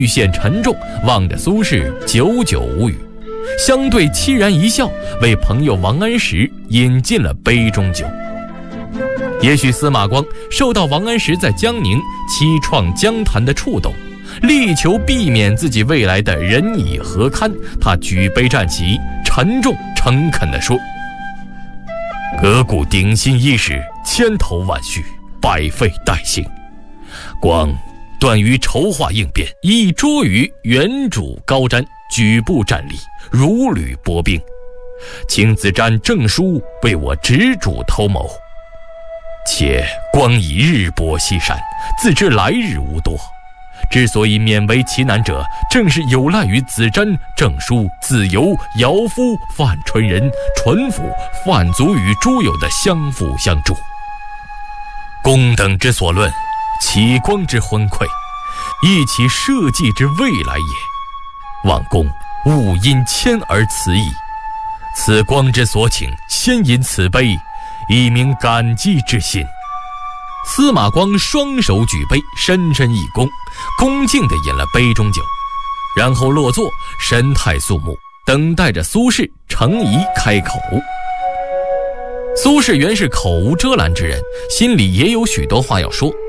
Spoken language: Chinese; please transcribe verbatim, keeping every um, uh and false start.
欲显沉重，望着苏轼久久无语，相对凄然一笑，为朋友王安石饮尽了杯中酒。也许司马光受到王安石在江宁凄怆江坛的触动，力求避免自己未来的人以何堪，他举杯站起，沉重诚恳地说：革故鼎新伊始，千头万绪，百废待兴。光断于筹划应变，亦拙于援主高瞻，举步站立，如履薄冰。请子瞻证书为我执主偷谋，且光以日薄西山，自知来日无多。之所以勉为其难者，正是有赖于子瞻、郑书、子由、姚夫、范纯仁、淳辅、范祖与诸友的相辅相助。公等之所论，启光之昏聩，亦其社稷之未来也。望公勿因谦而辞意，此光之所请，先饮此杯，以明感激之心。司马光双手举杯，深深一躬，恭敬地饮了杯中酒，然后落座，神态肃穆，等待着苏轼程颐开口。苏轼原是口无遮拦之人，心里也有许多话要说，